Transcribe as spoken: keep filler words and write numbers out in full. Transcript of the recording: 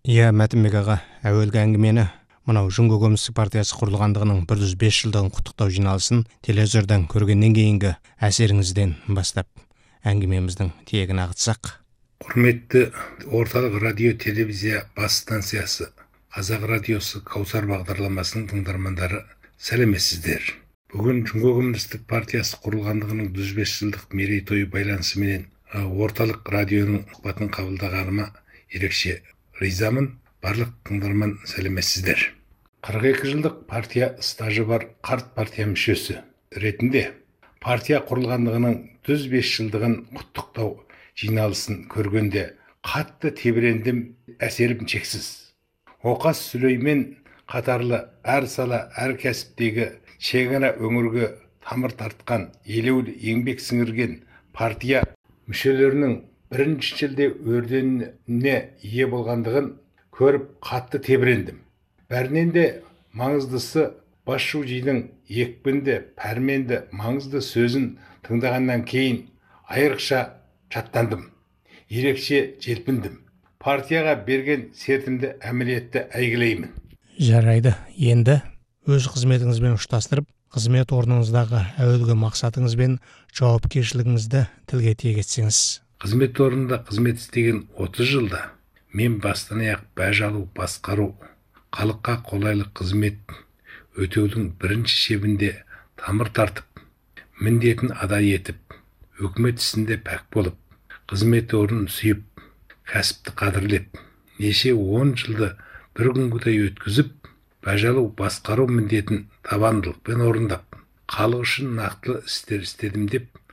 Иә, Мәтінбек аға, әуелгі әңгімені мынау Жұңго Коммунистік партиясы құрылғандығының бір жүз бес жылдығын құттықтау жиналысын телевизордан көргеннен кейінгі әсеріңізден бастап әңгімеміздің тиегін ағытсақ. Құрметті орталық радио телевизия бас станциясы, Қазақ радиосы Каусар бағдарламасының тыңдармандары, сәлеметсіздер. Бүгін Жұңго Коммунистік партиясы құрылғандығының жүз бес жылдық мерейтойы байланысыменен орталық радионың сұхбатын қабылдағаныма ерекше ризамын. Барлық тыңдарман, сәлеметсіздер. қырық екі жылдық партия стажы бар қарт партия мүшесі ретінде партия құрылғандығының жүз бес жылдығын құттықтау жиналысын көргенде қатты тебірендім, әсерім шексіз. Оқас Сүлеймен қатарлы әр сала, әр кәсіптегі шекара өңірге тамыр тартқан, елеулі еңбек сіңірген партия мүшелерінің бірінші шілде орденіне ие болғандығын көріп қатты тебірендім. Бәрінен де маңыздысы Басшужидің екпінді, пәрменді, маңызды сөзін тыңдағаннан кейін айрықша шаттандым, ерекше желпіндім. Партияға берген сертімді әмілетті әйгілеймін. Жарайды, енді өз қызметіңізбен ұштастырып, қызмет орныңыздағы әуелгі мақсатыңыз бен жауапкершілігіңізді тілге тиек етсеңіз. Қызмет орнында қызмет істеген отыз жылда мен бастан аяқ бәж алу, басқару, халыққа қолайлы қызмет өтеудің бірінші шебінде тамыр тартып, міндетін адай етіп, өкімет ісінде пәк болып, қызмет орнын сүйіп, кәсіпті қадірлеп, неше он жылды бір күнгідей өткізіп, бәж алу, басқару міндетін табандылықпен орындап, халық үшін нақтылы істер істедім деп